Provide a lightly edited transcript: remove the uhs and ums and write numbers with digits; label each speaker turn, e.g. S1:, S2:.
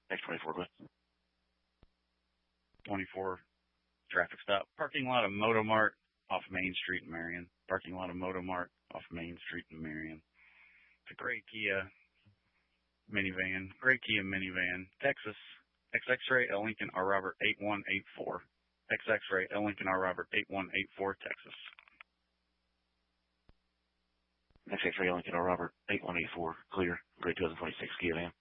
S1: Next 24, go ahead.
S2: 24 traffic stop. Parking lot of Motomart off Main Street in Marion. Parking lot of Motomart off Main Street in Marion. It's a gray Kia minivan. Gray Kia minivan. Texas. XX-ray L Lincoln R Robert 8184. XX-ray L Lincoln R Robert 8184, Texas.
S1: XX-ray L Lincoln R Robert 8184, clear. Gray 2026 Kia van.